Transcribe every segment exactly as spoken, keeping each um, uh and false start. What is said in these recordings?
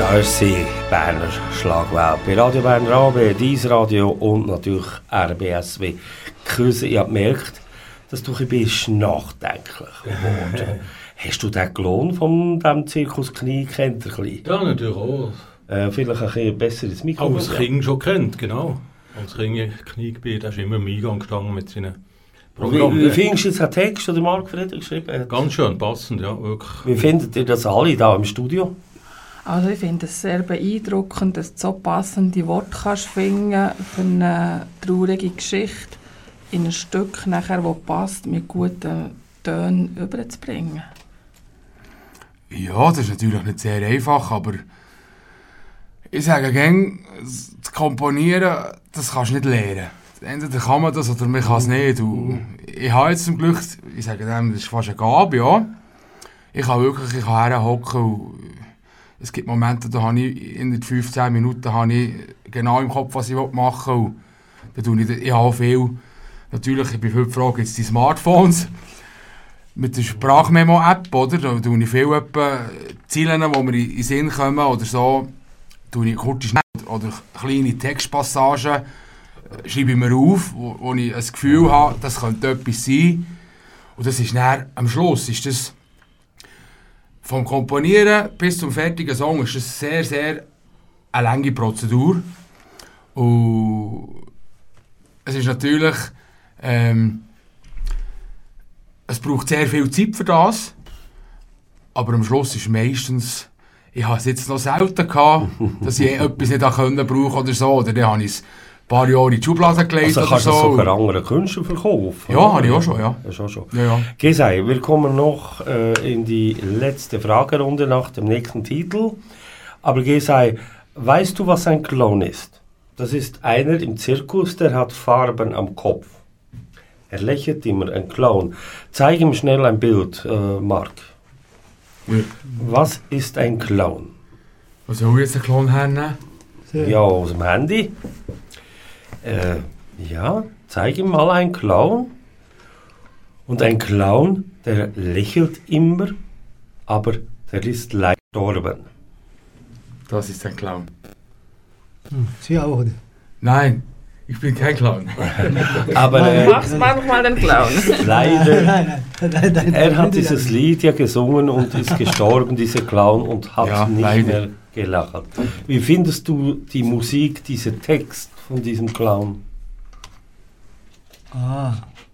Da ist sie, Berner Schlagwelt. Bei Radio Berner A B, Dies Radio und natürlich R B S W Küsse. Ich habe gemerkt, dass du ein bisschen nachdenklich geworden. Hast du den Klon von diesem Zirkus Knie kennt? Ja, natürlich auch. Äh, vielleicht ein bisschen besser ins Mikro. Aber das Kind schon kennt, genau. Als Kind Kniegebiet, ist immer im Eingang gestanden mit seinen Programmen. Wie, wie findest du jetzt den Text, den Marc-Fried geschrieben hat? Ganz schön, passend, ja, wirklich. Wie findet ihr das alle hier im Studio? Also ich finde es sehr beeindruckend, dass du so passende Worte kannst finden für eine traurige Geschichte in ein Stück, nachher, das passt, mit guten Tönen überzubringen. Ja, das ist natürlich nicht sehr einfach, aber ich sage gerne, das Komponieren, das kannst du nicht lernen. Entweder kann man das oder man kann es nicht. Und ich habe jetzt zum Glück, ich sage dem, das ist fast eine Gabe, ja. Ich kann wirklich, ich kann herhocken und es gibt Momente, da habe ich in den fünfzehn Minuten habe ich genau im Kopf, was ich machen will. Da tue ich, ich habe viel, natürlich, ich bin heute gefragt, jetzt die Smartphones mit der Sprachmemo-App, oder? Da tue ich viel etwa Ziele, die mir in den Sinn kommen oder so, tue ich kurz schnell oder kleine Textpassagen, schreibe ich mir auf, wo, wo ich ein Gefühl habe, das könnte etwas sein. Und das ist dann, am Schluss ist das vom Komponieren bis zum fertigen Song ist das sehr, sehr eine lange Prozedur. Und es ist natürlich, ähm, es braucht sehr viel Zeit für das, aber am Schluss ist meistens, ich habe es jetzt noch selten gehabt, dass ich etwas nicht können brauchen oder so, oder dann habe ich es ein paar Jahre in die Schublade gelegt also oder kannst so. du das sogar anderen Künstlern verkaufen? Ja, habe ich auch schon, ja. Das ist auch schon. Ja, ja. Gesei, wir kommen noch äh, in die letzte Fragerunde nach dem nächsten Titel. Aber Gesei, weißt du, was ein Clown ist? Das ist einer im Zirkus, der hat Farben am Kopf. Er lächelt immer, ein Clown. Zeig ihm schnell ein Bild, äh, Marc. Ja. Was ist ein Clown? Was soll ich jetzt den Clown hernehmen? Ja, aus dem Handy. Äh, ja, zeig ihm mal einen Clown. Und ein Clown, der lächelt immer, aber der ist leider gestorben. Das ist ein Clown. Hm, Sie auch, oder? Nein, ich bin kein Clown. Aber Du äh, machst manchmal den Clown. leider, Nein, nein, nein, nein, er hat nein, dieses Lied ja gesungen und ist gestorben, dieser Clown, und hat Ja, nicht leider. mehr gelacht. Wie findest du die Musik, diesen Text von diesem Clown? Ah.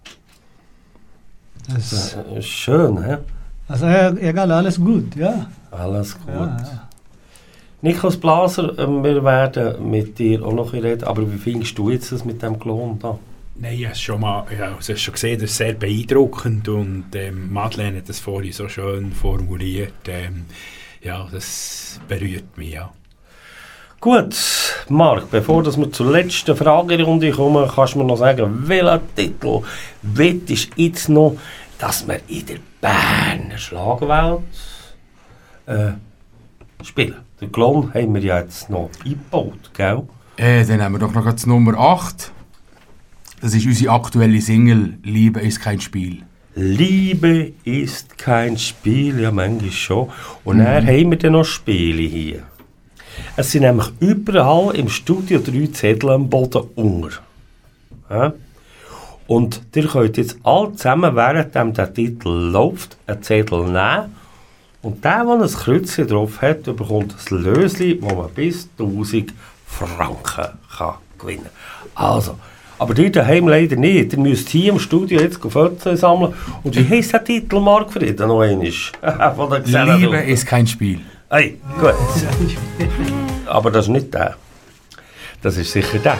Das, Äh, Schön, hä? also ja, egal, alles gut, ja. Alles gut. Ja, ja. Niklas Blaser, äh, wir werden mit dir auch noch reden, aber wie findest du jetzt das mit dem Clown da? Nein, ich habe es schon mal, ja, also schon gesehen, das ist sehr beeindruckend und ähm, Madeleine hat das vorhin so schön formuliert. Ähm, ja, das berührt mich, ja. Gut, Marc, bevor dass wir zur letzten Fragerunde kommen, kannst du mir noch sagen, welcher Titel willst du jetzt noch, dass wir in der Berner Schlagwelt äh, spielen? Den Clown haben wir ja jetzt noch eingebaut, gell? Äh, dann haben wir doch noch die Nummer acht. Das ist unsere aktuelle Single «Liebe ist kein Spiel». Liebe ist kein Spiel, ja manchmal schon. Und mhm. dann haben wir dann noch Spiele hier. Es sind nämlich überall im Studio drei Zettel am Boden unter. Ja? Und ihr könnt jetzt alle zusammen, während der Titel läuft, einen Zettel nehmen. Und der, der ein Kreuzchen drauf hat, bekommt ein Löschen, wo man bis tausend Franken kann gewinnen kann. Also, aber ihr daheim leider nicht. Ihr müsst hier im Studio jetzt Fotos sammeln. Und wie heisst der Titel, Marc-Fried? Noch einmal. Von der «Liebe ist kein Spiel». Hey, gut. Aber das ist nicht der. Das ist sicher der.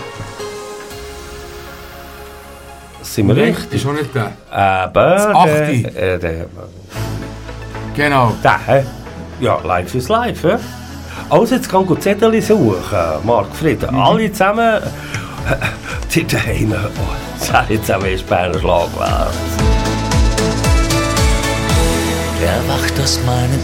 Sind wir Nein, richtig? ist schon nicht der. Aber Das Achte. Der, äh, der, Genau. der, hä? Ja, live ist live, hä? Also, jetzt kann ich Zettel suchen, Marc-Fried. Mhm. Alle zusammen. Die daheim. Oh, sag jetzt zusammen ist Berner Schlagwelt. Erwacht aus meinen